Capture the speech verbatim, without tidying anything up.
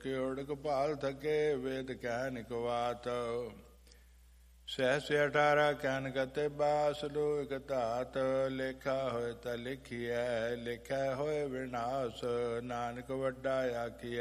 ਕੀ ਉੜਕ ਭਾਲ ਥਕੇ ਵੇਦ ਕਹਿ ਨਿਕਵਾਤ ਸਹਿਸ ਅਠਾਰਾਂ ਕਹਿਨ ਕਤੇ ਬਾਸ ਲੋ ਇਕ ਧਾਤ ਲੇਖਾ ਹੋਏ ਤਾਂ ਲਿਖੀਐ ਲਿਖਿਆ ਹੋਏ ਵਿਨਾਸ਼ ਨਾਨਕ ਵੱਡਾ ਆਖੀਐ